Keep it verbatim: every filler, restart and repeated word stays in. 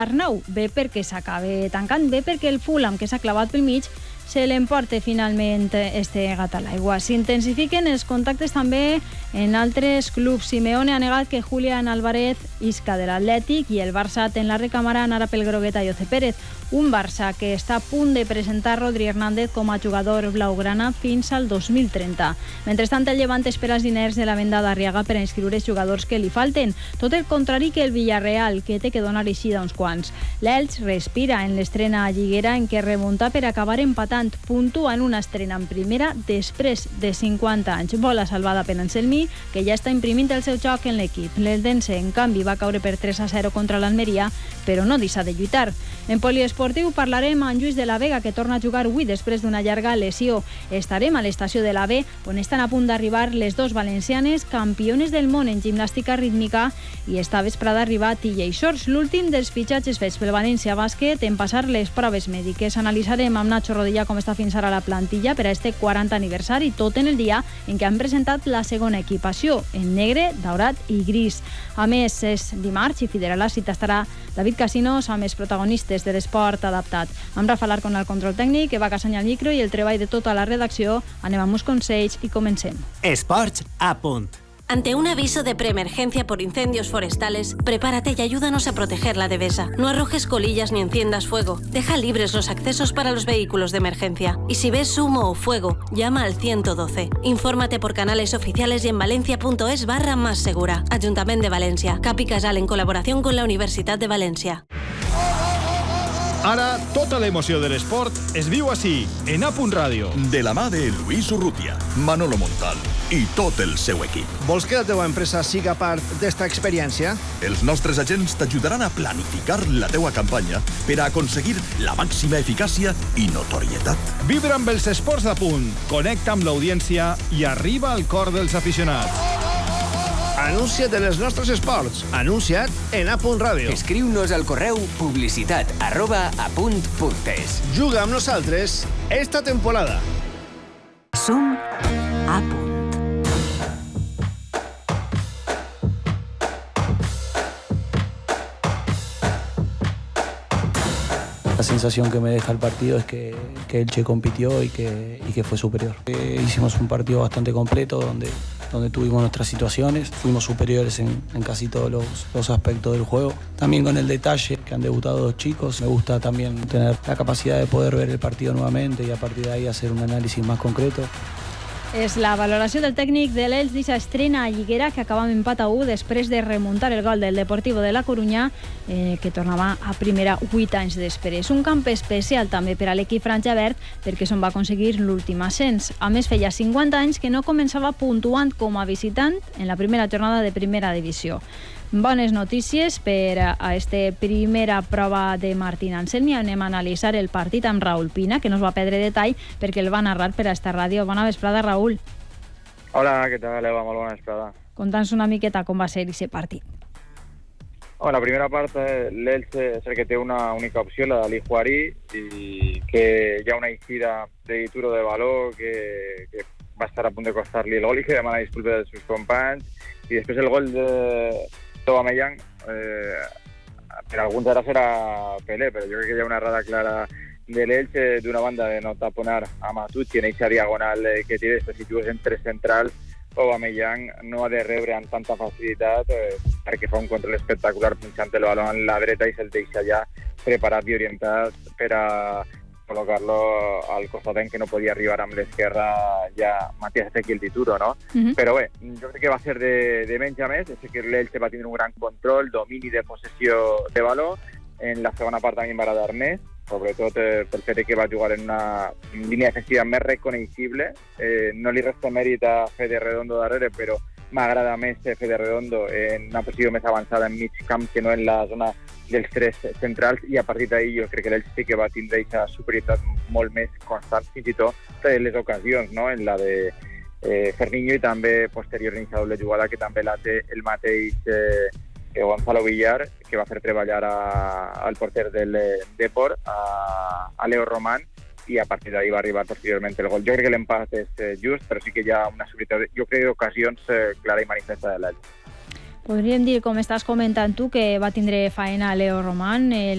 Arnau, bé perquè s'acaba tancant, bé perquè el Fulham, que s'ha clavat pel mig, se l'emporta finalment este gat a l'aigua. S'intensifiquen els contactes també en altres clubs. Simeone ha negat que Julián Álvarez isca de l'Atlètic i el Barça ten la recàmera anar a pel groguet a Jose Pérez. Un Barça que està a punt de presentar Rodri Hernández com a jugador blaugrana fins al dos mil trenta. Mentrestant, el Llevant espera els diners de la venda d'Arriaga per a inscriure els jugadors que li falten. Tot el contrari que el Villarreal, que té que donar eixida uns quants. L'Elx respira en l'estrena a Lliguera en què remunta per acabar empatant. Puntua en una estrena en primera després de cinquanta anys. Bola salvada per Anselmi, que ja està imprimint el seu joc en l'equip. L'Eldense, en canvi, va caure per tres a zero contra l'Almeria, però no deixa de lluitar. En poliesportiu parlarem amb Lluís de la Vega, que torna a jugar avui després d'una llarga lesió. Estarem a l'estació de l'AVE, on estan a punt d'arribar les dos valencianes campiones del món en gimnàstica rítmica, i esta vesprada arriba Tilla i Shorts, l'últim dels fitxatges fets pel València Bàsquet en passar les proves mèdiques. Analitzarem amb Nacho Rodilla com està fins ara la plantilla per a este quaranta aniversari, tot en el dia en què han presentat la segona equipació, en negre, daurat i gris. A més, és dimarts i Fidel Alàcid estarà David Casinos amb els protagonistes de l'esport adaptat. Amb Rafa Larcon al control tècnic, que va casanya al micro, i el treball de tota la redacció. Anem amb uns consells i comencem. Esports a punt. Ante un aviso de preemergencia por incendios forestales, prepárate y ayúdanos a proteger la devesa. No arrojes colillas ni enciendas fuego. Deja libres los accesos para los vehículos de emergencia. Y si ves humo o fuego, llama al ciento doce. Infórmate por canales oficiales y en valencia.es barra más segura. Ayuntamiento de Valencia. Capi Casal en colaboración con la Universitat de València. Ara, tota l'emoció de l'esport es viu així, en A Punt Ràdio. De la mà de Luis Urrutia, Manolo Montal i tot el seu equip. Vols que la teva empresa siga part d'esta experiència? Els nostres agents t'ajudaran a planificar la teua campanya per a aconseguir la màxima eficàcia i notorietat. Vibra amb els esports a punt, connecta amb l'audiència i arriba al cor dels aficionats. Anuncia't en els nostres esports. Anuncia't en A Punt Ràdio. Escriu-nos al correu publicitat arroba apunt.es. Juga amb nosaltres esta temporada. Som A Punt. La sensación que me deja el partido es que, que Elche compitió y que, y que fue superior. Eh, hicimos un partido bastante completo donde, donde tuvimos nuestras situaciones, fuimos superiores en, en casi todos los, los aspectos del juego. También con el detalle que han debutado dos chicos, me gusta también tener la capacidad de poder ver el partido nuevamente y a partir de ahí hacer un análisis más concreto. És la valoració del tècnic de l'Elx d'aquesta estrena a Lliguera, que acaba amb empat a u després de remuntar el gol del Deportivo de la Coruña, eh, que tornava a primera vuit anys després. Un camp especial també per a l'equip franja verd, perquè se'n va aconseguir l'últim ascens. A més, feia cinquanta anys que no començava puntuant com a visitant en la primera jornada de primera divisió. Bones notícies per a esta primera prova de Martín Anselmi. Anem a analitzar el partit amb Raúl Pina, que no es va perdre detall perquè el va narrar per a esta ràdio. Bona vesprada, Raúl. Hola, què tal, Eva? Molt bona vesprada. Conta'ns una miqueta com va ser aquest partit. Bueno, la primera part, l'Elche és el que té una única opció, la d'Ali Juarí, i que hi ha una eixida de Dituro de valor que, que va estar a punt de costar-li el gol i que demana disculpes dels seus companys. I després el gol de Aubameyang, eh, per alguns ara serà Pelé, però jo crec que hi ha una errada clara de l'Elche, d'una banda de no taponar a Matucci en aquesta diagonal eh, que té després situes en tres centrals. Aubameyang no ha de rebre amb tanta facilitat eh, perquè fa un control espectacular punxant el baló en la dreta i se'l deixa ja preparat i orientat per a col·locar-lo al costat en què no podia arribar amb l'esquerra ja Matías Ezequiel Dituro, no? Uh-huh. Però bé, jo crec que va ser de, de menys a més, és que l'Elche va tenir un gran control, domini de possessió de baló, en la segona part també va agradar més, sobretot eh, pel fet que va jugar en una línia defensiva més reconeixible, eh, no li resta mèrit a Fede Redondo darrere, però m'agrada més Fede Redondo en una posició més avançada en mig camp que no en la zona dels tres centrals, i a partir d'ahir jo crec que l'Elche sí que va tindre aquesta superioritat molt més constant, fins i tot en les ocasions, no? En la de eh, Ferniño i també posterior en aquesta doble jugada que també la té el mateix eh, Gonzalo Villar, que va fer treballar a, al porter del Depor, a, a Leo Román, i a partir d'ahir va arribar posteriorment el gol. Jo crec que l'empat és eh, just, però sí que hi ha una superioritat, jo crec, d'ocasions eh, clara i manifesta de l'Elche. Podríem dir, com estàs comentant tu, que va tindre faena Leo Román, el